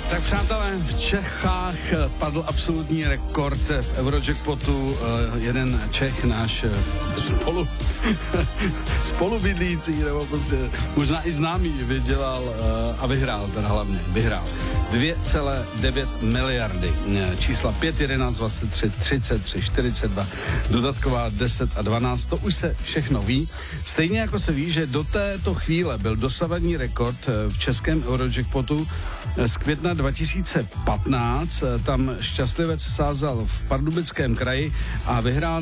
Tak přátelé, v Čechách padl absolutní rekord v Eurojackpotu. Jeden Čech, náš spolubydlící, nebo prostě možná i známý, vydělal a vyhrál, teda hlavně vyhrál 2,9 miliardy. Čísla 5, 11, 23, 33, 42, dodatková 10 a 12, to už se všechno ví. Stejně jako se ví, že do této chvíle byl dosavadní rekord v českém Eurojackpotu z května 2015. Tam šťastlivec sázal v Pardubickém kraji a vyhrál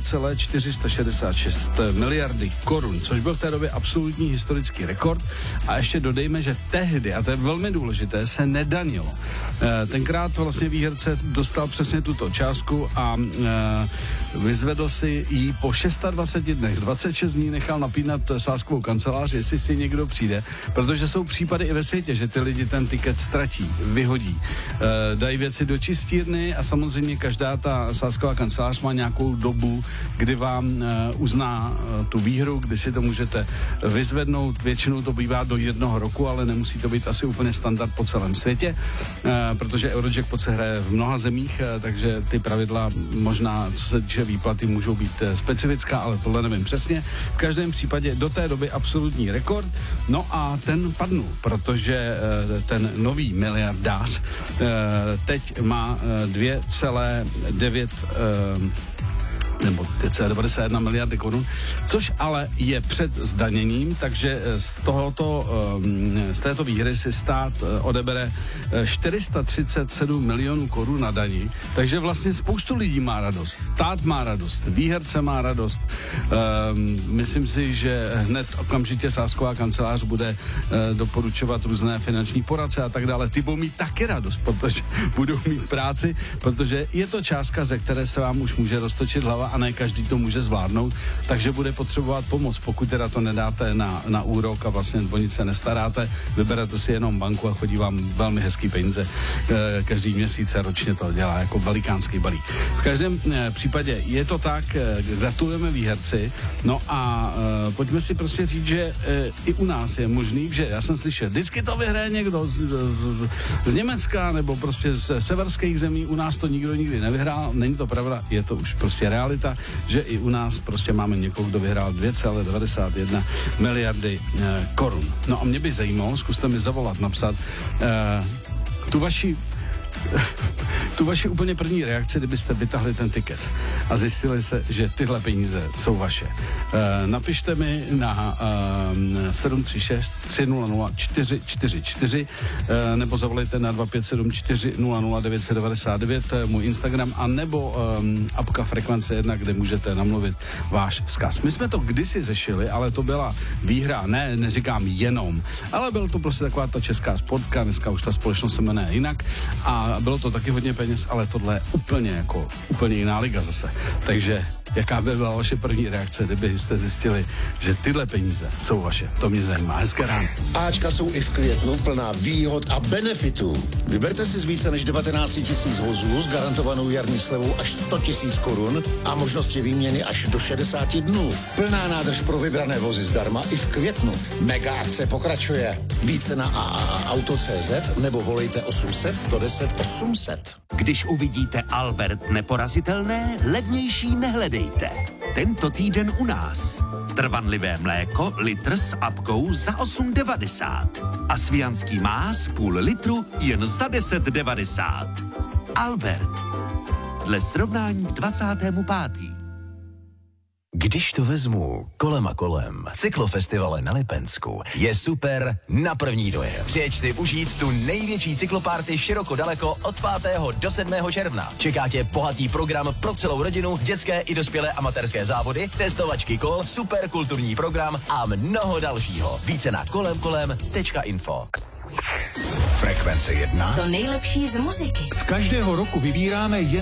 2,466 miliardy korun, což byl v té době absolutní historický rekord. A ještě dodejme, že tehdy, a to je velmi důležité, se nedanilo. Tenkrát vlastně výherce dostal přesně tuto částku a vyzvedl si ji po 26 dnech. 26 dní nechal napínat sázkovou kancelář, jestli si někdo přijde, protože jsou případy i ve světě, že ty lidi ten tiket ztratí, vyhodí, dají věci do čistírny a samozřejmě každá ta sázková kancelář má nějakou dobu, kdy vám uzná tu výhru, kdy si to můžete vyzvednout. Většinou to bývá do 1 roku, ale nemusí to být asi úplně standard po celém světě, protože Eurojackpot se hraje v mnoha zemích, takže ty pravidla možná, co se týče výplaty, můžou být specifická, ale tohle nevím přesně. V každém případě do té doby absolutní rekord. No a ten padnul, protože ten nový miliardář teď má 2,9 nebo 91 miliardy korun, což ale je před zdaněním, takže z této výhry si stát odebere 437 milionů korun na daní, takže vlastně spoustu lidí má radost, stát má radost, výherce má radost, myslím si, že hned okamžitě sázková kancelář bude doporučovat různé finanční poradce a tak dále, ty budou mít taky radost, protože budou mít práci, protože je to částka, ze které se vám už může roztočit hlava a ne každý to může zvládnout, takže bude potřebovat pomoc, pokud teda to nedáte na úrok a vlastně o nic se nestaráte, vyberete si jenom banku a chodí vám velmi hezký peníze každý měsíc a ročně to dělá jako velikánský balík. V každém případě je to tak, gratulujeme výherci, no a pojďme si prostě říct, že i u nás je možný, že já jsem slyšel, vždycky to vyhraje někdo z Německa nebo prostě z severských zemí, u nás to nikdo nikdy nevyhrál, není to pravda, je to už prostě realita, že i u nás prostě máme někoho, kdo vyhrál 2,91 miliardy korun. No a mě by zajímalo, zkuste mi zavolat, napsat tu vaši úplně první reakci, kdybyste vytahli ten tiket a zjistili se, že tyhle peníze jsou vaše. Napište mi na 736 300 444 nebo zavolejte na 257 400 999 můj Instagram a nebo apka Frekvence 1, kde můžete namluvit váš vzkaz. My jsme to kdysi řešili, ale to byla výhra, neříkám jenom, ale byl to prostě taková ta česká sportka, dneska už ta společnost se jmenuje jinak a bylo to taky hodně peněz, ale tohle je úplně jiná liga zase. Takže jaká by byla vaše první reakce, kdybyste zjistili, že tyhle peníze jsou vaše? To mě zajímá. Hezké ráno. Ačka jsou i v květnu plná výhod a benefitů. Vyberte si z více než 19 000 vozů s garantovanou jarní slevou až 100 000 korun a možnosti výměny až do 60 dnů. Plná nádrž pro vybrané vozy zdarma i v květnu. Mega akce pokračuje. Více na AAAauto.cz nebo volejte 800 110 800. Když uvidíte Albert neporazitelné, levnější nehledejte. Tento týden u nás. Trvanlivé mléko, litr s apkou za 8,90. A svijanský más půl litru jen za 10,90. Albert. Dle srovnání k 25. Když to vezmu kolem a kolem, cyklofestivale na Lipensku je super na první dojem. Přijeď si užít tu největší cyklopárty široko daleko od 5. do 7. června. Čeká tě bohatý program pro celou rodinu, dětské i dospělé amatérské závody, testovačky kol, super kulturní program a mnoho dalšího. Více na kolemkolem.info. Frekvence 1. To nejlepší z muziky. Z každého roku vybíráme jen